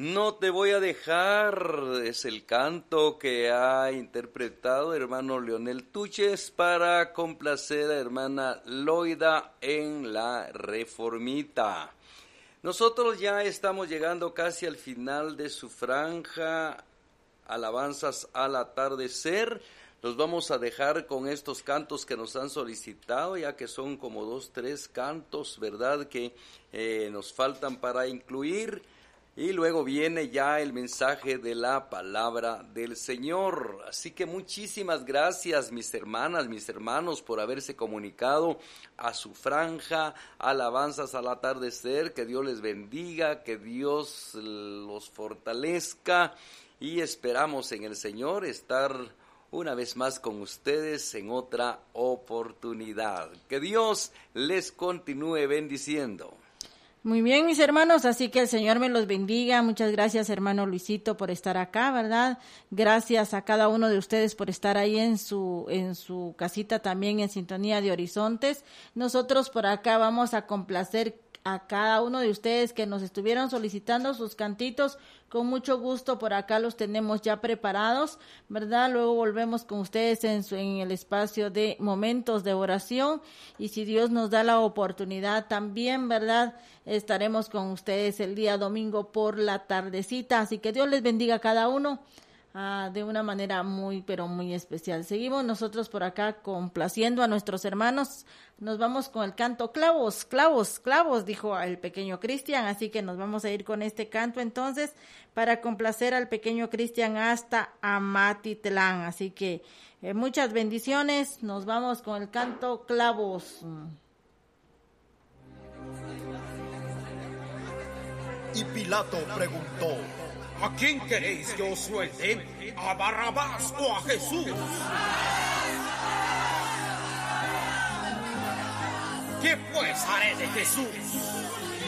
No te voy a dejar, es el canto que ha interpretado hermano Leonel Tuches para complacer a hermana Loida en la Reformita. Nosotros ya estamos llegando casi al final de su franja, alabanzas al atardecer. Los vamos a dejar con estos cantos que nos han solicitado, ya que son como 2, 3 cantos, ¿verdad?, que nos faltan para incluir. Y luego viene ya el mensaje de la palabra del Señor. Así que muchísimas gracias, mis hermanas, mis hermanos, por haberse comunicado a su franja, alabanzas al atardecer. Que Dios les bendiga, que Dios los fortalezca y esperamos en el Señor estar una vez más con ustedes en otra oportunidad. Que Dios les continúe bendiciendo. Muy bien, mis hermanos, así que el Señor me los bendiga. Muchas gracias, hermano Luisito, por estar acá, ¿verdad? Gracias a cada uno de ustedes por estar ahí en su casita también en sintonía de Horizontes. Nosotros por acá vamos a complacer a cada uno de ustedes que nos estuvieron solicitando sus cantitos. Con mucho gusto por acá los tenemos ya preparados, ¿verdad? Luego volvemos con ustedes en el espacio de momentos de oración, y si Dios nos da la oportunidad también, ¿verdad?, estaremos con ustedes el día domingo por la tardecita. Así que Dios les bendiga a cada uno de una manera muy, pero muy especial. Seguimos nosotros por acá complaciendo a nuestros hermanos. Nos vamos con el canto Clavos, clavos, clavos, dijo el pequeño Cristian. Así que nos vamos a ir con este canto entonces para complacer al pequeño Cristian hasta Amatitlán. Así que muchas bendiciones. Nos vamos con el canto Clavos. Y Pilato preguntó: ¿a quién queréis que os suelte? ¿A Barrabás o a Jesús? ¿Qué pues haré de Jesús?